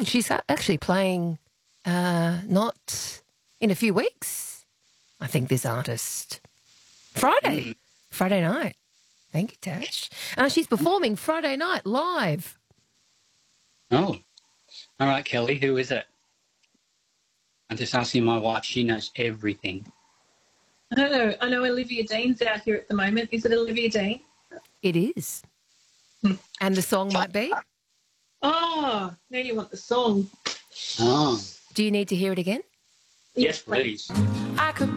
She's actually playing not in a few weeks, I think, this artist. Friday night. Thank you, Tash. She's performing Friday night live. Oh, all right, Kelly, who is it? I'm just asking my wife. She knows everything. I don't know. I know Olivia Dean's out here at the moment. Is it Olivia Dean? It is. And the song might be? Oh, now you want the song. Oh. Do you need to hear it again? Yes, please. I could